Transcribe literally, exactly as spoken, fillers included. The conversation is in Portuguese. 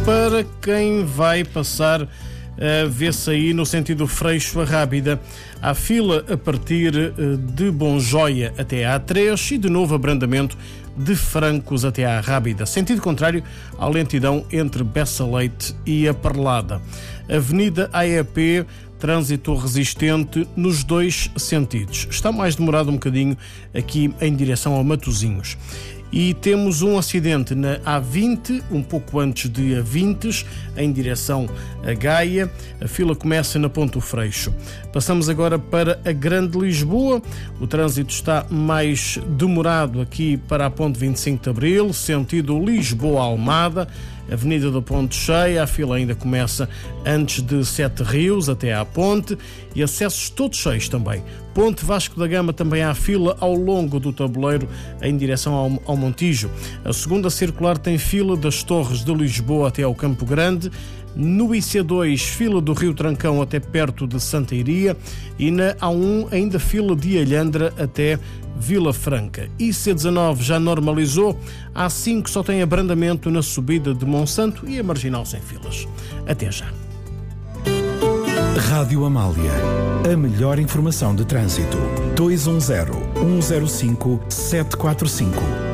para quem vai passar, uh, vê-se aí no sentido Freixo a Rábida. Há fila a partir uh, de Bonjoia até à A três e de novo abrandamento de Francos até à Rábida. Sentido contrário à lentidão entre Bessa Leite e a Perlada. Avenida A E P, trânsito resistente nos dois sentidos. Está mais demorado um bocadinho aqui em direção a Matosinhos. E temos um acidente na A vinte, um pouco antes de Avintes, em direção a Gaia. A fila começa na Ponte do Freixo. Passamos agora para a Grande Lisboa. O trânsito está mais demorado aqui para a Ponte vinte e cinco de Abril, sentido Lisboa-Almada. Avenida da Ponte cheia, a fila ainda começa antes de Sete Rios até à ponte e acessos todos cheios também. Ponte Vasco da Gama também há fila ao longo do tabuleiro em direção ao, ao Montijo. A segunda circular tem fila das Torres de Lisboa até ao Campo Grande. No I C dois, fila do Rio Trancão até perto de Santa Iria e na A um ainda fila de Alhandra até Vila Franca. I C dezanove já normalizou, A cinco só tem abrandamento na subida de Monsanto e a Marginal sem filas. Até já. Rádio Amália, a melhor informação de trânsito. dois um zero, um zero cinco, sete quatro cinco